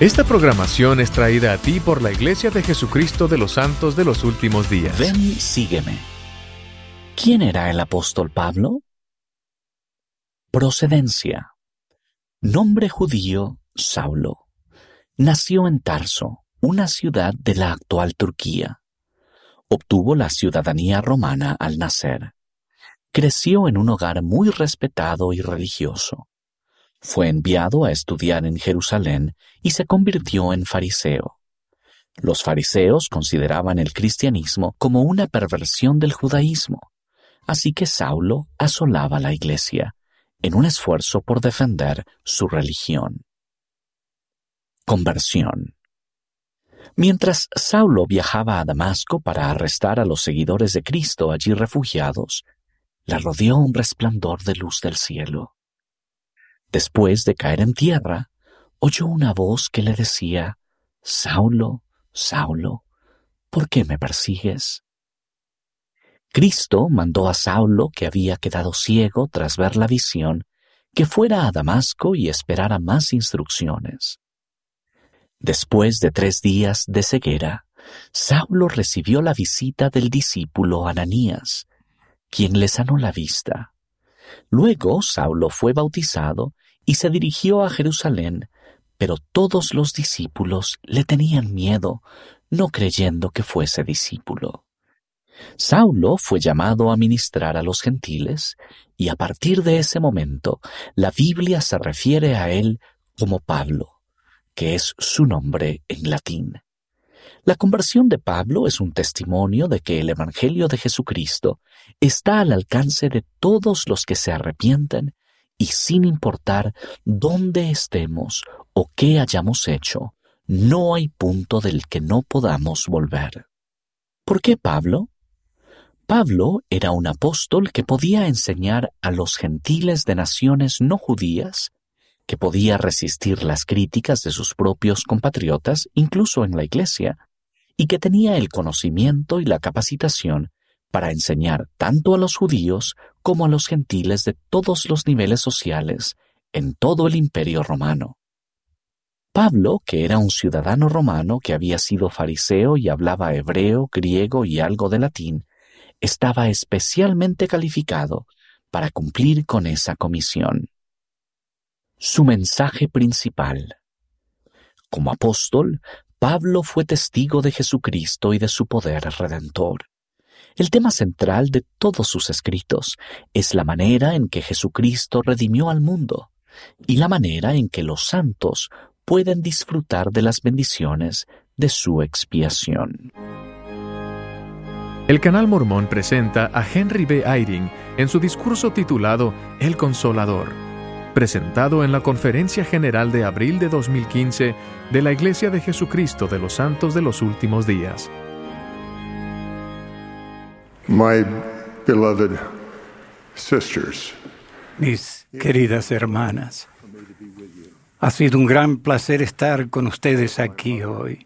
Esta programación es traída a ti por la Iglesia de Jesucristo de los Santos de los Últimos Días. Ven y sígueme. ¿Quién era el apóstol Pablo? Procedencia. Nombre judío, Saulo. Nació en Tarso, una ciudad de la actual Turquía. Obtuvo la ciudadanía romana al nacer. Creció en un hogar muy respetado y religioso. Fue enviado a estudiar en Jerusalén y se convirtió en fariseo. Los fariseos consideraban el cristianismo como una perversión del judaísmo, así que Saulo asolaba la iglesia en un esfuerzo por defender su religión. Conversión. Mientras Saulo viajaba a Damasco para arrestar a los seguidores de Cristo allí refugiados, le rodeó un resplandor de luz del cielo. Después de caer en tierra, oyó una voz que le decía: «Saulo, Saulo, ¿por qué me persigues?». Cristo mandó a Saulo, que había quedado ciego tras ver la visión, que fuera a Damasco y esperara más instrucciones. Después de 3 días de ceguera, Saulo recibió la visita del discípulo Ananías, quien le sanó la vista. Luego Saulo fue bautizado y se dirigió a Jerusalén, pero todos los discípulos le tenían miedo, no creyendo que fuese discípulo. Saulo fue llamado a ministrar a los gentiles, y a partir de ese momento la Biblia se refiere a él como Pablo, que es su nombre en latín. La conversión de Pablo es un testimonio de que el Evangelio de Jesucristo está al alcance de todos los que se arrepienten, y sin importar dónde estemos o qué hayamos hecho, no hay punto del que no podamos volver. ¿Por qué Pablo? Pablo era un apóstol que podía enseñar a los gentiles de naciones no judías, que podía resistir las críticas de sus propios compatriotas, incluso en la iglesia, y que tenía el conocimiento y la capacitación para enseñar tanto a los judíos como a los gentiles de todos los niveles sociales en todo el Imperio Romano. Pablo, que era un ciudadano romano que había sido fariseo y hablaba hebreo, griego y algo de latín, estaba especialmente calificado para cumplir con esa comisión. Su mensaje principal. Como apóstol, Pablo fue testigo de Jesucristo y de su poder redentor. El tema central de todos sus escritos es la manera en que Jesucristo redimió al mundo y la manera en que los santos pueden disfrutar de las bendiciones de su expiación. El Canal Mormón presenta a Henry B. Eyring en su discurso titulado El Consolador, presentado en la Conferencia General de abril de 2015 de la Iglesia de Jesucristo de los Santos de los Últimos Días. My beloved sisters, mis queridas hermanas, ha sido un gran placer estar con ustedes aquí hoy.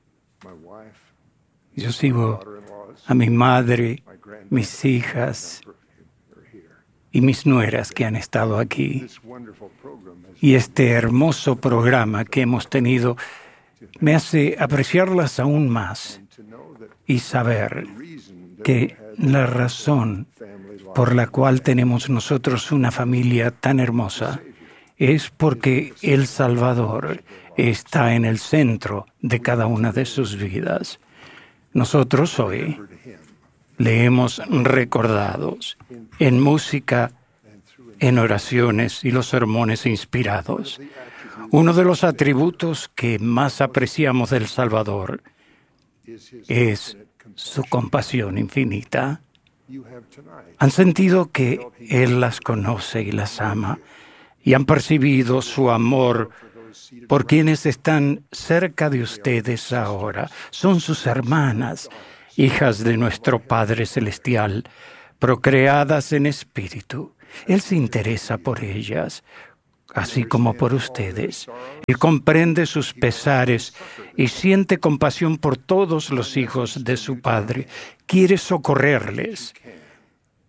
Yo sigo a mi madre, mis hijas y mis nueras que han estado aquí. Y este hermoso programa que hemos tenido me hace apreciarlas aún más y saber que la razón por la cual tenemos nosotros una familia tan hermosa es porque el Salvador está en el centro de cada una de sus vidas. Nosotros hoy le hemos recordado en música, en oraciones y los sermones inspirados. Uno de los atributos que más apreciamos del Salvador es su compasión infinita. Han sentido que Él las conoce y las ama, y han percibido su amor por quienes están cerca de ustedes ahora. Son sus hermanas, hijas de nuestro Padre Celestial, procreadas en espíritu. Él se interesa por ellas, así como por ustedes. Él comprende sus pesares y siente compasión por todos los hijos de su Padre. Quiere socorrerles.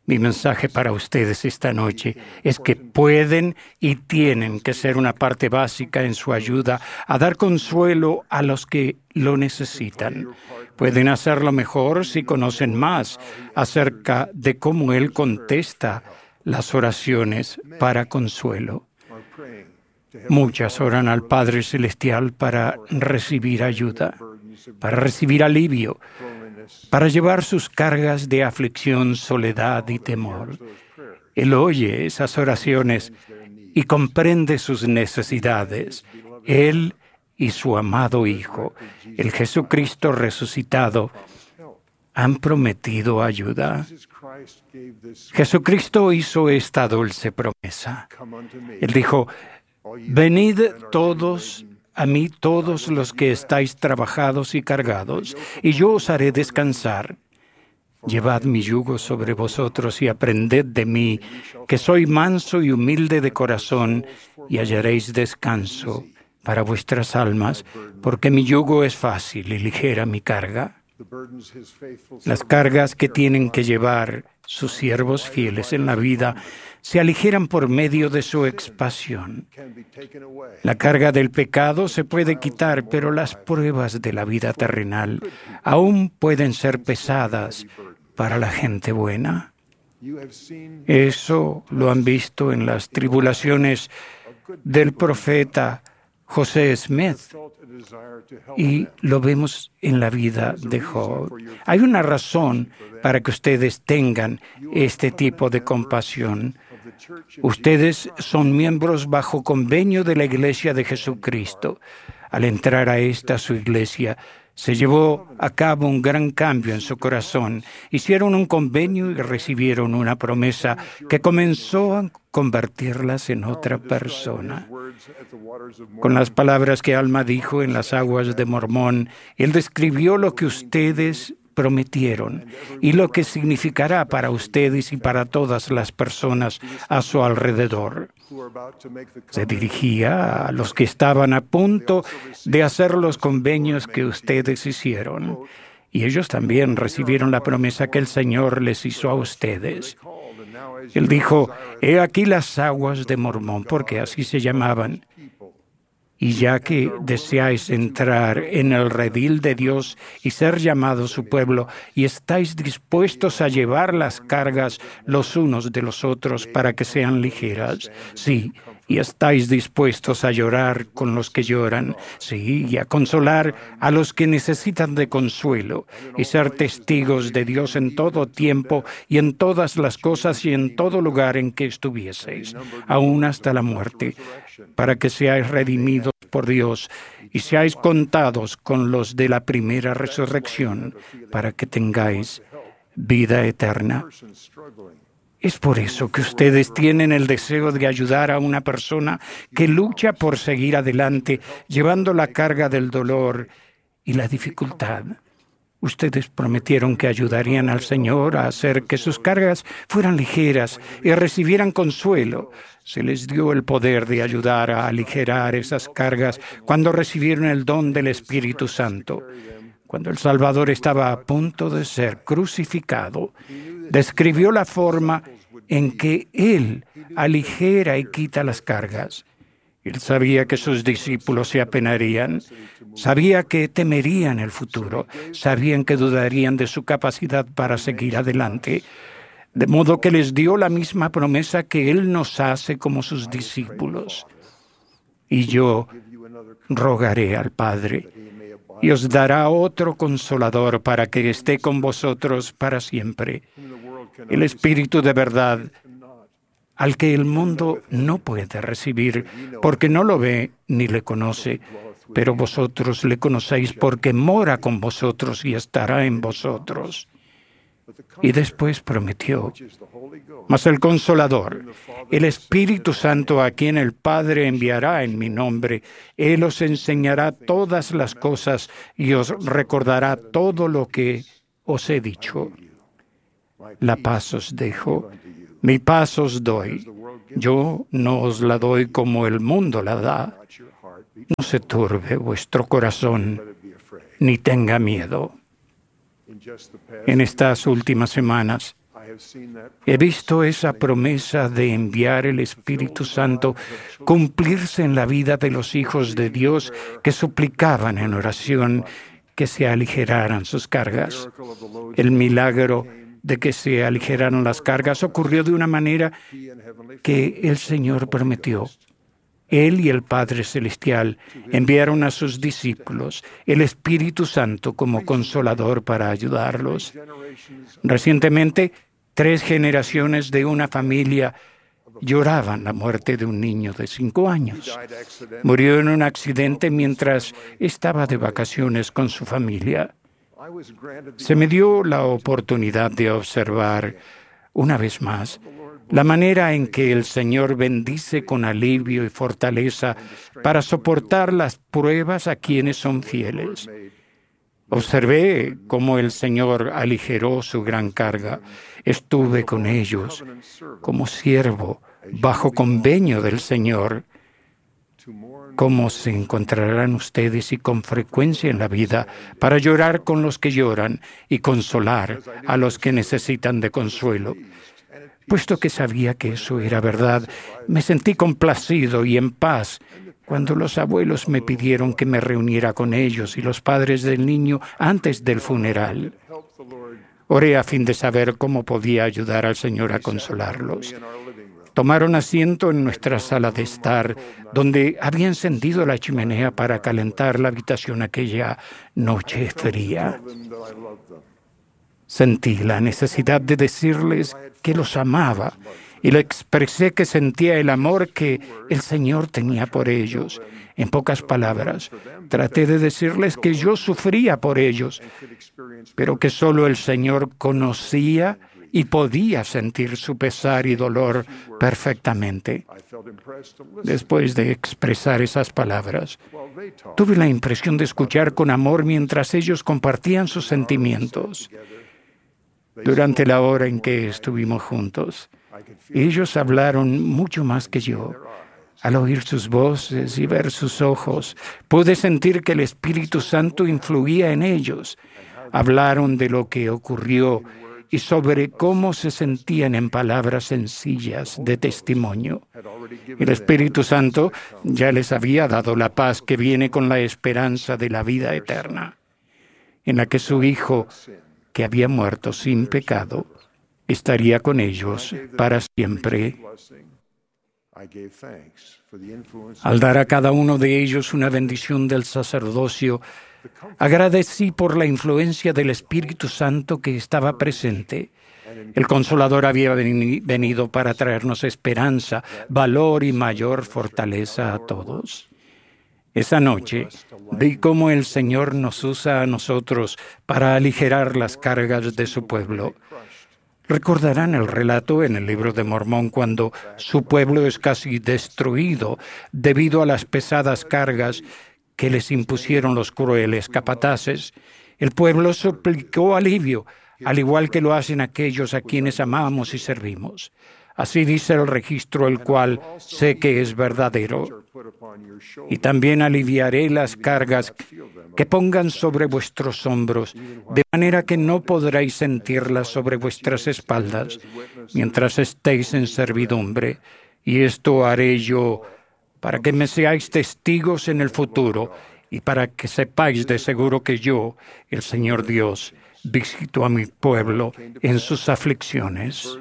Mi mensaje para ustedes esta noche es que pueden y tienen que ser una parte básica en su ayuda a dar consuelo a los que lo necesitan. Pueden hacerlo mejor si conocen más acerca de cómo Él contesta las oraciones para consuelo. Muchas oran al Padre Celestial para recibir ayuda, para recibir alivio, para llevar sus cargas de aflicción, soledad y temor. Él oye esas oraciones y comprende sus necesidades. Él y su amado Hijo, el Jesucristo resucitado, han prometido ayuda. Jesucristo hizo esta dulce promesa. Él dijo: «Venid todos a mí todos los que estáis trabajados y cargados, y yo os haré descansar. Llevad mi yugo sobre vosotros y aprended de mí, que soy manso y humilde de corazón, y hallaréis descanso para vuestras almas, porque mi yugo es fácil y ligera mi carga». Las cargas que tienen que llevar sus siervos fieles en la vida se aligeran por medio de su expiación. La carga del pecado se puede quitar, pero las pruebas de la vida terrenal aún pueden ser pesadas para la gente buena. Eso lo han visto en las tribulaciones del profeta José Smith, y lo vemos en la vida de Job. Hay una razón para que ustedes tengan este tipo de compasión. Ustedes son miembros bajo convenio de la Iglesia de Jesucristo. Al entrar a su iglesia, se llevó a cabo un gran cambio en su corazón. Hicieron un convenio y recibieron una promesa que comenzó a convertirlas en otra persona. Con las palabras que Alma dijo en las aguas de Mormón, él describió lo que ustedes prometieron y lo que significará para ustedes y para todas las personas a su alrededor. Se dirigía a los que estaban a punto de hacer los convenios que ustedes hicieron, y ellos también recibieron la promesa que el Señor les hizo a ustedes. Él dijo: «He aquí las aguas de Mormón», porque así se llamaban. Y ya que deseáis entrar en el redil de Dios y ser llamados su pueblo, y estáis dispuestos a llevar las cargas los unos de los otros para que sean ligeras, sí, y estáis dispuestos a llorar con los que lloran, sí, y a consolar a los que necesitan de consuelo, y ser testigos de Dios en todo tiempo y en todas las cosas y en todo lugar en que estuvieseis, aún hasta la muerte, para que seáis redimidos por Dios y seáis contados con los de la primera resurrección, para que tengáis vida eterna. Es por eso que ustedes tienen el deseo de ayudar a una persona que lucha por seguir adelante, llevando la carga del dolor y la dificultad. Ustedes prometieron que ayudarían al Señor a hacer que sus cargas fueran ligeras y recibieran consuelo. Se les dio el poder de ayudar a aligerar esas cargas cuando recibieron el don del Espíritu Santo. Cuando el Salvador estaba a punto de ser crucificado, describió la forma en que Él aligera y quita las cargas. Él sabía que sus discípulos se apenarían, sabía que temerían el futuro, sabían que dudarían de su capacidad para seguir adelante, de modo que les dio la misma promesa que Él nos hace como sus discípulos. Y yo rogaré al Padre, y os dará otro consolador para que esté con vosotros para siempre, el Espíritu de verdad, al que el mundo no puede recibir, porque no lo ve ni le conoce, pero vosotros le conocéis porque mora con vosotros y estará en vosotros. Y después prometió: «Mas el Consolador, el Espíritu Santo, a quien el Padre enviará en mi nombre, Él os enseñará todas las cosas y os recordará todo lo que os he dicho. La paz os dejo, mi paz os doy. Yo no os la doy como el mundo la da. No se turbe vuestro corazón, ni tenga miedo». En estas últimas semanas He visto esa promesa de enviar el Espíritu Santo cumplirse en la vida de los hijos de Dios que suplicaban en oración que se aligeraran sus cargas. El milagro de que se aligeraran las cargas ocurrió de una manera que el Señor prometió. Él y el Padre Celestial enviaron a sus discípulos el Espíritu Santo como consolador para ayudarlos. Recientemente, 3 generaciones de una familia lloraban la muerte de un niño de 5 años. Murió en un accidente mientras estaba de vacaciones con su familia. Se me dio la oportunidad de observar, una vez más, la manera en que el Señor bendice con alivio y fortaleza para soportar las pruebas a quienes son fieles. Observé cómo el Señor aligeró su gran carga. Estuve con ellos como siervo, bajo convenio del Señor. ¿Cómo se encontrarán ustedes y con frecuencia en la vida para llorar con los que lloran y consolar a los que necesitan de consuelo? Puesto que sabía que eso era verdad, me sentí complacido y en paz cuando los abuelos me pidieron que me reuniera con ellos y los padres del niño antes del funeral. Oré a fin de saber cómo podía ayudar al Señor a consolarlos. Tomaron asiento en nuestra sala de estar, donde había encendido la chimenea para calentar la habitación aquella noche fría. Sentí la necesidad de decirles que los amaba y le expresé que sentía el amor que el Señor tenía por ellos. En pocas palabras, traté de decirles que yo sufría por ellos, pero que solo el Señor conocía y podía sentir su pesar y dolor perfectamente. Después de expresar esas palabras, tuve la impresión de escuchar con amor mientras ellos compartían sus sentimientos. Durante la hora en que estuvimos juntos, ellos hablaron mucho más que yo. Al oír sus voces y ver sus ojos, pude sentir que el Espíritu Santo influía en ellos. Hablaron de lo que ocurrió y sobre cómo se sentían en palabras sencillas de testimonio. El Espíritu Santo ya les había dado la paz que viene con la esperanza de la vida eterna, en la que su Hijo, que había muerto sin pecado, estaría con ellos para siempre. Al dar a cada uno de ellos una bendición del sacerdocio, agradecí por la influencia del Espíritu Santo que estaba presente. El Consolador había venido para traernos esperanza, valor y mayor fortaleza a todos. Esa noche vi cómo el Señor nos usa a nosotros para aligerar las cargas de su pueblo. Recordarán el relato en el libro de Mormón cuando su pueblo es casi destruido debido a las pesadas cargas que les impusieron los crueles capataces. El pueblo suplicó alivio, al igual que lo hacen aquellos a quienes amamos y servimos. Así dice el registro, el cual sé que es verdadero. Y también aliviaré las cargas que pongan sobre vuestros hombros, de manera que no podréis sentirlas sobre vuestras espaldas, mientras estéis en servidumbre. Y esto haré yo, para que me seáis testigos en el futuro, y para que sepáis de seguro que yo, el Señor Dios, visito a mi pueblo en sus aflicciones.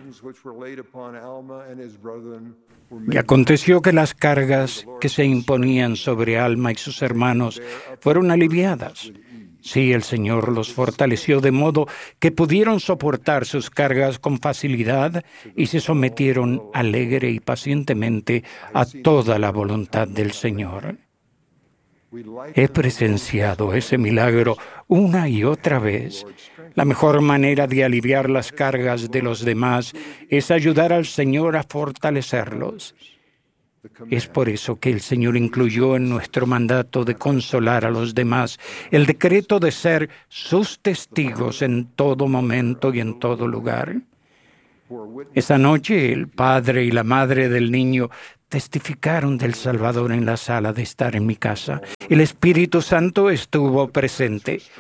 Y aconteció que las cargas que se imponían sobre Alma y sus hermanos fueron aliviadas. Sí, el Señor los fortaleció de modo que pudieron soportar sus cargas con facilidad y se sometieron alegre y pacientemente a toda la voluntad del Señor. He presenciado ese milagro una y otra vez. La mejor manera de aliviar las cargas de los demás es ayudar al Señor a fortalecerlos. Es por eso que el Señor incluyó en nuestro mandato de consolar a los demás el decreto de ser sus testigos en todo momento y en todo lugar. Esa noche el padre y la madre del niño testificaron del Salvador en la sala de estar en mi casa. El Espíritu Santo estuvo presente.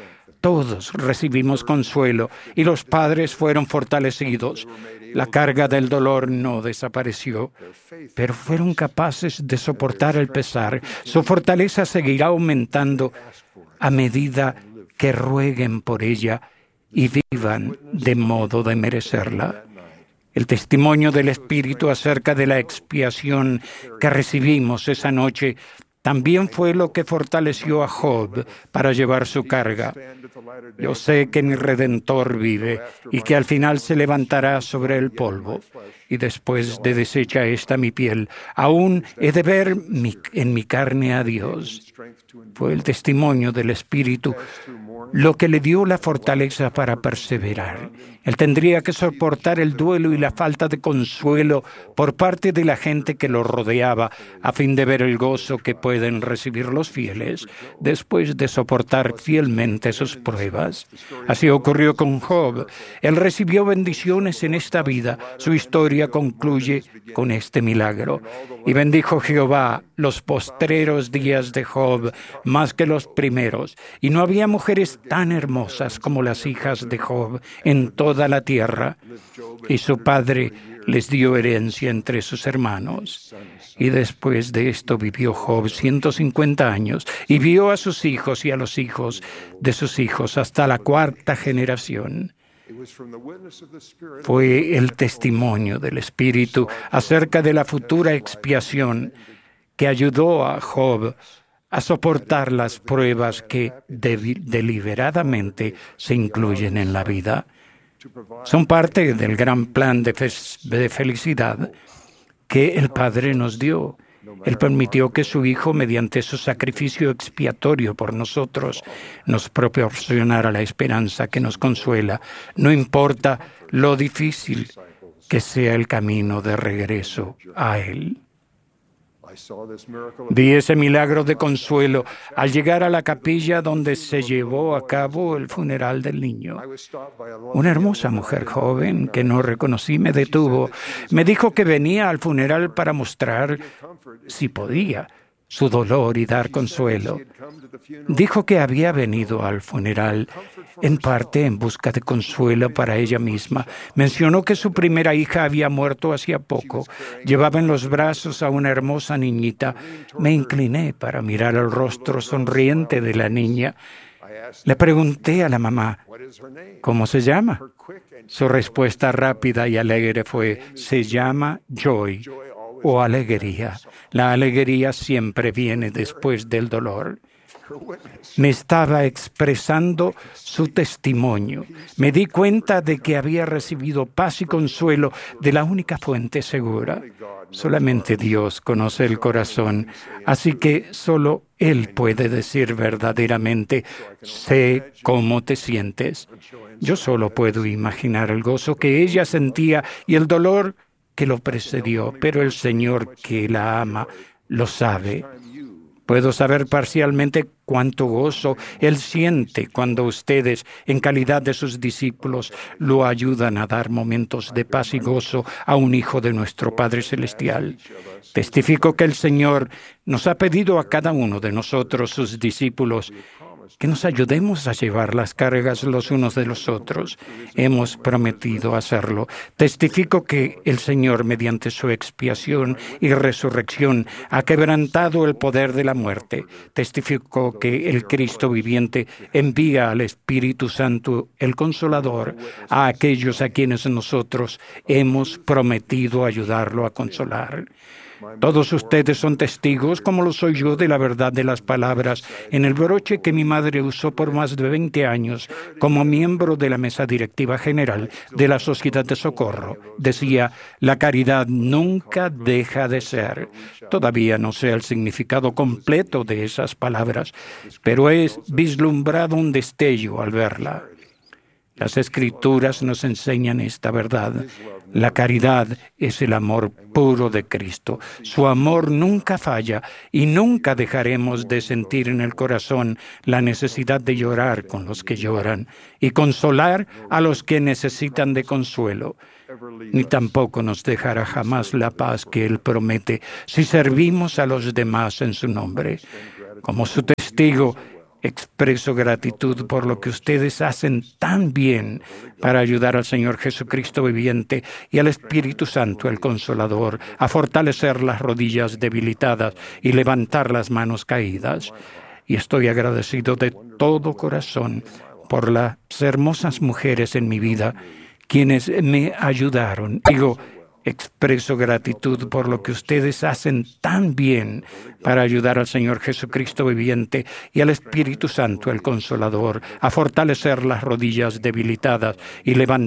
todos recibimos consuelo y los padres fueron fortalecidos. La carga del dolor no desapareció, pero fueron capaces de soportar el pesar. Su fortaleza seguirá aumentando a medida que rueguen por ella y vivan de modo de merecerla. El testimonio del Espíritu acerca de la expiación que recibimos esa noche también fue lo que fortaleció a Job para llevar su carga. Yo sé que mi Redentor vive y que al final se levantará sobre el polvo. Y después de deshecha esta mi piel, aún he de ver en mi carne a Dios. Fue el testimonio del Espíritu lo que le dio la fortaleza para perseverar. Él tendría que soportar el duelo y la falta de consuelo por parte de la gente que lo rodeaba, a fin de ver el gozo que pueden recibir los fieles después de soportar fielmente sus pruebas. Así ocurrió con Job. Él recibió bendiciones en esta vida. Su historia concluye con este milagro. Y bendijo Jehová los postreros días de Job más que los primeros. Y no había mujeres tan hermosas como las hijas de Job en toda la tierra. Y su padre les dio herencia entre sus hermanos. Y después de esto vivió Job 150 años y vio a sus hijos y a los hijos de sus hijos hasta la cuarta generación. Fue el testimonio del Espíritu acerca de la futura expiación que ayudó a Job a soportar las pruebas que deliberadamente se incluyen en la vida. Son parte del gran plan de felicidad que el Padre nos dio. Él permitió que su Hijo, mediante su sacrificio expiatorio por nosotros, nos proporcionara la esperanza que nos consuela, no importa lo difícil que sea el camino de regreso a Él. Vi ese milagro de consuelo al llegar a la capilla donde se llevó a cabo el funeral del niño. Una hermosa mujer joven que no reconocí me detuvo. Me dijo que venía al funeral para mostrar, si podía, su dolor y dar consuelo. Dijo que había venido al funeral en parte en busca de consuelo para ella misma. Mencionó que su primera hija había muerto hacía poco. Llevaba en los brazos a una hermosa niñita. Me incliné para mirar el rostro sonriente de la niña. Le pregunté a la mamá, ¿cómo se llama? Su respuesta rápida y alegre fue, se llama Joy o alegría. La alegría siempre viene después del dolor. Me estaba expresando su testimonio. Me di cuenta de que había recibido paz y consuelo de la única fuente segura. Solamente Dios conoce el corazón, así que solo Él puede decir verdaderamente, sé cómo te sientes. Yo solo puedo imaginar el gozo que ella sentía y el dolor que lo precedió, pero el Señor que la ama lo sabe. Puedo saber parcialmente cuánto gozo Él siente cuando ustedes, en calidad de sus discípulos, lo ayudan a dar momentos de paz y gozo a un hijo de nuestro Padre Celestial. Testifico que el Señor nos ha pedido a cada uno de nosotros, sus discípulos, que nos ayudemos a llevar las cargas los unos de los otros. Hemos prometido hacerlo. Testifico que el Señor, mediante su expiación y resurrección, ha quebrantado el poder de la muerte. Testifico que el Cristo viviente envía al Espíritu Santo, el Consolador, a aquellos a quienes nosotros hemos prometido ayudarlo a consolar. Todos ustedes son testigos, como lo soy yo, de la verdad de las palabras en el broche que mi madre usó por más de 20 años como miembro de la mesa directiva general de la Sociedad de Socorro. Decía, la caridad nunca deja de ser. Todavía no sé el significado completo de esas palabras, pero he vislumbrado un destello al verla. Las Escrituras nos enseñan esta verdad. La caridad es el amor puro de Cristo. Su amor nunca falla y nunca dejaremos de sentir en el corazón la necesidad de llorar con los que lloran y consolar a los que necesitan de consuelo. Ni tampoco nos dejará jamás la paz que Él promete si servimos a los demás en su nombre. Como su testigo, expreso gratitud por lo que ustedes hacen tan bien para ayudar al Señor Jesucristo viviente y al Espíritu Santo, el Consolador, a fortalecer las rodillas debilitadas y levantar las manos caídas. Y estoy agradecido de todo corazón por las hermosas mujeres en mi vida, quienes me ayudaron. Expreso gratitud por lo que ustedes hacen tan bien para ayudar al Señor Jesucristo viviente y al Espíritu Santo, el Consolador, a fortalecer las rodillas debilitadas y levantar